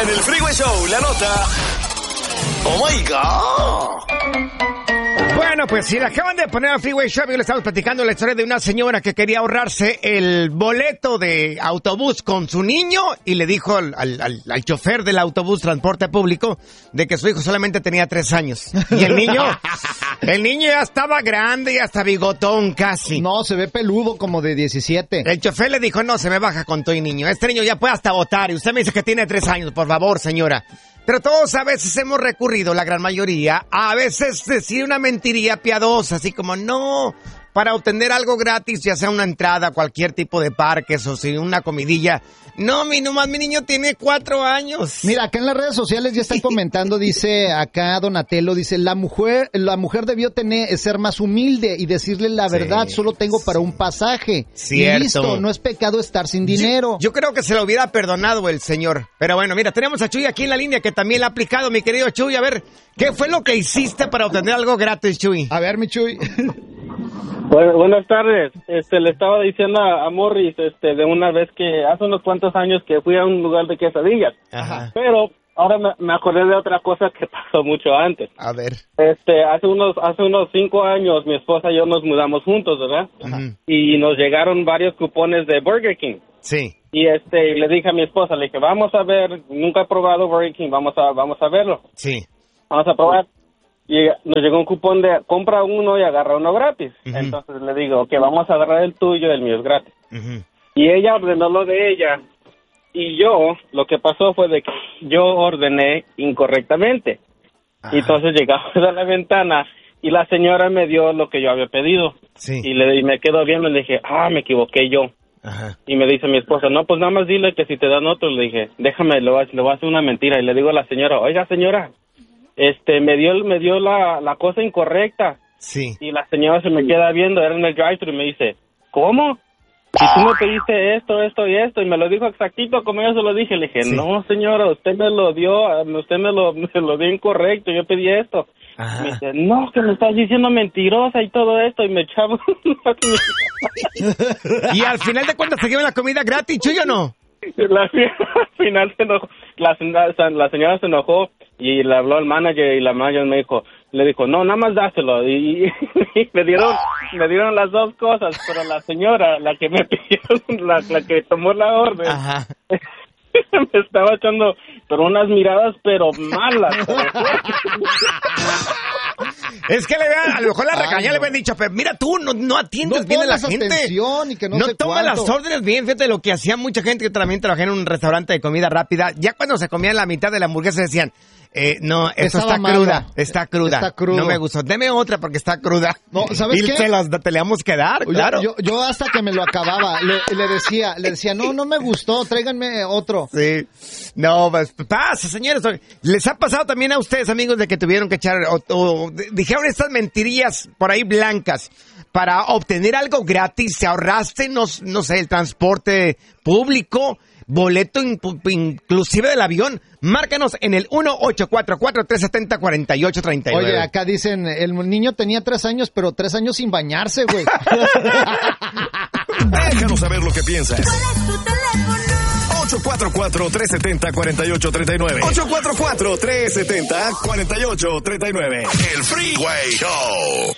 En el Freeway Show, la nota. ¡Oh, my God! Bueno, pues si le acaban de poner al Freeway Show, yo le estamos platicando la historia de una señora que quería ahorrarse el boleto de autobús con su niño y le dijo al chofer del autobús transporte público de que su hijo solamente tenía 3 años. Y el niño ya estaba grande y hasta bigotón casi. No, se ve peludo como de 17. El chofer le dijo, no, se me baja con todo y niño. Este niño ya puede hasta votar y usted me dice que tiene 3 años, por favor, señora. Pero todos a veces hemos recurrido, la gran mayoría, a veces decir una mentiría piadosa, así como no, para obtener algo gratis, ya sea una entrada a cualquier tipo de parques o si una comidilla. No, mi niño tiene 4 años. Mira, acá en las redes sociales ya están comentando, dice acá Donatello, dice, la mujer debió ser más humilde y decirle la verdad, solo tengo para un pasaje. Cierto. Y listo, no es pecado estar sin dinero. Yo creo que se lo hubiera perdonado el señor. Pero bueno, mira, tenemos a Chuy aquí en la línea que también la ha aplicado, mi querido Chuy. A ver, ¿qué fue lo que hiciste para obtener algo gratis, Chuy? A ver, mi Chuy. Buenas tardes. Le estaba diciendo a Morris, de una vez que hace unos cuantos años que fui a un lugar de quesadillas. Ajá. Pero ahora me acordé de otra cosa que pasó mucho antes. A ver. Hace unos 5 años mi esposa y yo nos mudamos juntos, ¿verdad? Ajá. Y nos llegaron varios cupones de Burger King. Sí. Y le dije a mi esposa, le dije, vamos a ver, nunca he probado Burger King, vamos a verlo. Sí. Vamos a probar. Y nos llegó un cupón de compra uno y agarra uno gratis. Uh-huh. Entonces le digo, ok, vamos a agarrar el tuyo, el mío es gratis. Uh-huh. Y ella ordenó lo de ella. Y lo que pasó fue de que yo ordené incorrectamente. Ajá. Y entonces llegamos a la ventana y la señora me dio lo que yo había pedido. Sí. Y me quedó bien, le dije, me equivoqué yo. Ajá. Y me dice mi esposa, no, pues nada más dile que si te dan otro. Le dije, déjame, le voy a hacer una mentira. Y le digo a la señora, oiga señora, me dio la cosa incorrecta. Sí. Y la señora se me queda viendo, era en el drive-thru y me dice, ¿cómo? Si tú me pediste esto y esto, y me lo dijo exactito como yo se lo dije. Le dije, sí. No señora, usted me lo dio dio incorrecto, yo pedí esto. Ajá. Me dice, no, que me estás diciendo mentirosa y todo esto, y me echaba. Y al final de cuentas te llevan la comida gratis, Chuy, ¿o no? Al final se enojó, la señora se enojó y le habló al manager y la manager le dijo, no, nada más dáselo. Y me dieron las dos cosas, pero la señora, la que me pidió, la que tomó la orden, Ajá. me estaba echando pero unas miradas pero malas. Es que a lo mejor la regaña le habían dicho, pero mira tú, no atiendes bien a la gente. Y que no toma las órdenes bien. Fíjate lo que hacía mucha gente que también trabajé en un restaurante de comida rápida. Ya cuando se comían la mitad de la hamburguesa decían, no, esto está cruda, está cruda. No me gustó. Deme otra porque está cruda. No, ¿sabes qué? Y se las teníamos que dar, claro. Yo hasta que me lo acababa, le decía, no me gustó, tráiganme otro. Sí. No, pues pasa, señores. ¿Les ha pasado también a ustedes, amigos, de que tuvieron que echar o dijeron estas mentirillas por ahí blancas para obtener algo gratis? ¿Se ahorraste, no sé, el transporte público, boleto inclusive del avión? Márcanos en el 1-844-370-4839. Oye, acá dicen, el niño tenía 3 años, pero 3 años sin bañarse, güey. Déjanos saber lo que piensas. ¿Cuál es tu teléfono? 844-370-4839. 844-370-4839. El Freeway Show.